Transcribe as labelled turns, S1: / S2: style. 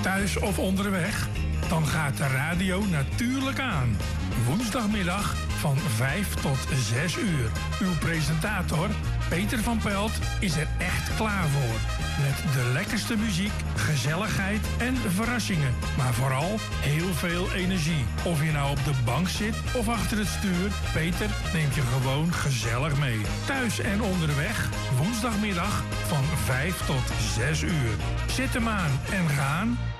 S1: thuis of onderweg? Dan gaat de radio natuurlijk aan. Woensdagmiddag van 5 tot 6 uur. Uw presentator, Peter van Pelt, is er echt klaar voor. Met de lekkerste muziek, gezelligheid en verrassingen. Maar vooral heel veel energie. Of je nou op de bank zit of achter het stuur, Peter neemt je gewoon gezellig mee. Thuis en onderweg, woensdagmiddag van 5 tot 6 uur. Zet hem aan en gaan.